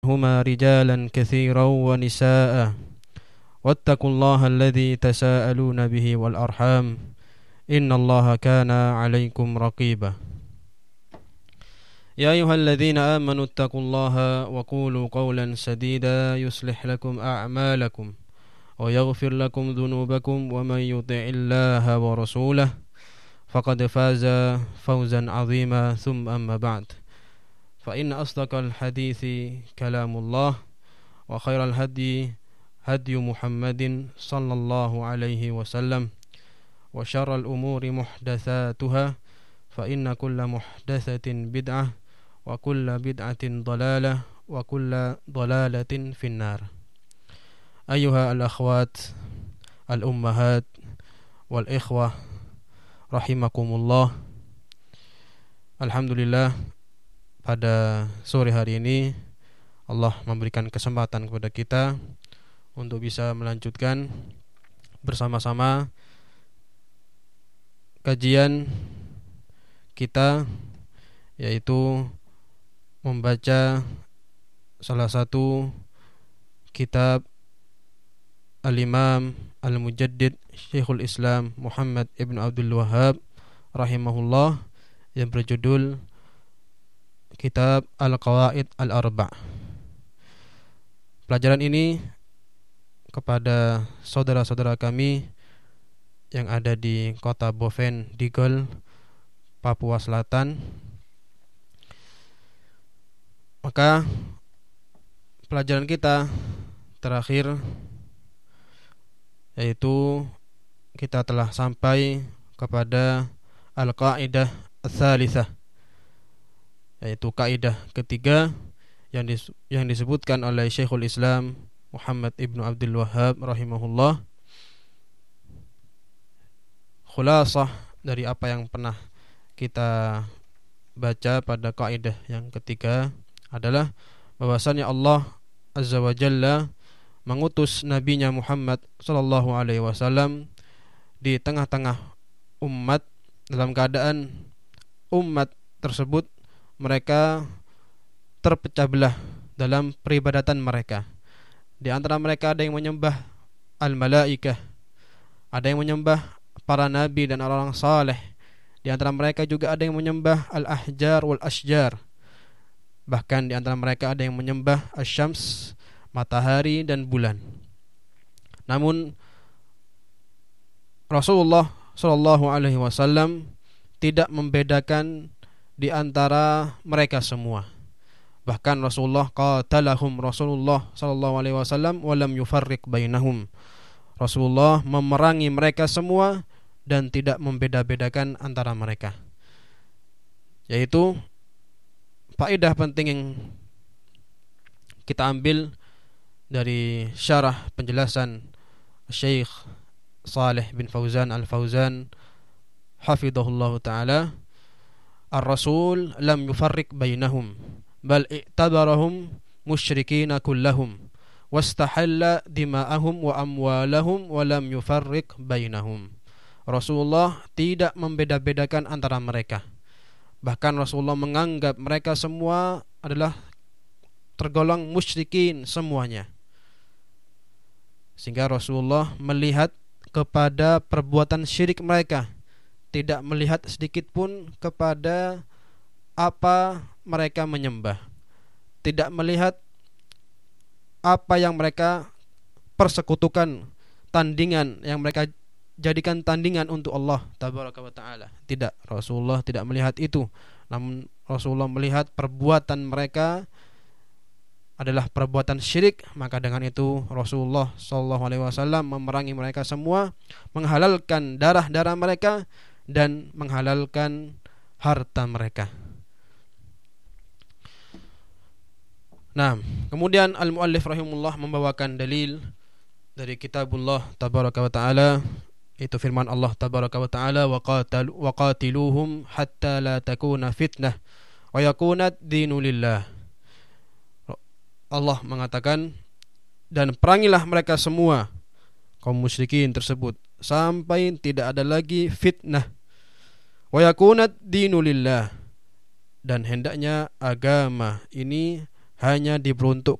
هما رجالا كثيرا ونساء واتقوا الله الذي تساءلون به والأرحام إن الله كان عليكم رقيبا يا أيها الذين آمنوا اتقوا الله وقولوا قولا سديدا يصلح لكم أعمالكم ويغفر لكم ذنوبكم ومن يطع الله ورسوله فقد فاز فوزا عظيما ثم أما بعد فإن أصدق الحديث كلام الله وخير الهدي هدي محمد صلى الله عليه وسلم وشر الأمور محدثاتها فإن كل محدثة بدعة وكل بدعة ضلالة وكل ضلالة في النار أيها الأخوات الأمهات والإخوة رحمكم الله. Alhamdulillah, pada sore hari ini Allah memberikan kesempatan kepada kita untuk bisa melanjutkan bersama-sama kajian kita, yaitu membaca salah satu kitab Al-Imam Al-Mujaddid Syekhul Islam Muhammad Ibn Abdul Wahhab rahimahullah yang berjudul Kitab Al-Qawaid Al-Arba'. Pelajaran ini kepada saudara-saudara kami yang ada di kota Boven, Digol, Papua Selatan. Maka pelajaran kita terakhir, yaitu kita telah sampai kepada Al-Qaidah Ats-Tsalitsah, yaitu kaidah ketiga yang disebutkan oleh Syekhul Islam Muhammad Ibn Abdul Wahhab rahimahullah. Khulasah dari apa yang pernah kita baca pada kaidah yang ketiga adalah bahwasannya Allah Azza wa Jalla mengutus nabinya Muhammad sallallahu alaihi wasallam di tengah-tengah umat dalam keadaan umat tersebut mereka terpecah belah dalam peribadatan mereka. Di antara mereka ada yang menyembah al-malaikah, ada yang menyembah para nabi dan orang-orang saleh. Di antara mereka juga ada yang menyembah al-ahjar wal ashjar. Bahkan di antara mereka ada yang menyembah asy-syams, matahari dan bulan. Namun Rasulullah sallallahu alaihi wasallam tidak membedakan di antara mereka semua. Bahkan Rasulullah sallallahu alaihi wasallam wa lam yufarriq bainahum. Rasulullah memerangi mereka semua dan tidak membeda-bedakan antara mereka. Yaitu faedah penting yang kita ambil dari syarah penjelasan Syekh Saleh bin Fauzan Al-Fauzan hafidhahullah ta'ala. Ar-Rasul lam yufarriq bainahum bal i'tabarahum musyrikina kullahum wastahalla dima'ahum wa amwalahum wa lam yufarriq bainahum. Rasulullah tidak membeda-bedakan antara mereka. Bahkan Rasulullah menganggap mereka semua adalah tergolong musyrikin semuanya. Sehingga Rasulullah melihat kepada perbuatan syirik mereka, tidak melihat sedikit pun kepada apa mereka menyembah, tidak melihat apa yang mereka persekutukan, tandingan yang mereka jadikan tandingan untuk Allah tabaraka wa taala. Tidak, Rasulullah tidak melihat itu. Namun Rasulullah melihat perbuatan mereka adalah perbuatan syirik, maka dengan itu Rasulullah sallallahu alaihi wasallam memerangi mereka semua, menghalalkan darah-darah mereka dan menghalalkan harta mereka. Nah, kemudian al-muallif rahimahullah membawakan dalil dari kitabullah tabaraka wa taala, itu firman Allah tabaraka wa taala, wa qatiluhum hatta la takuna fitnah wa yakuna ad-dinu lillah. Allah mengatakan, dan perangilah mereka semua kaum musyrikin tersebut sampai tidak ada lagi fitnah. Wa yakunad dinu lillah, dan hendaknya agama ini hanya diperuntukkan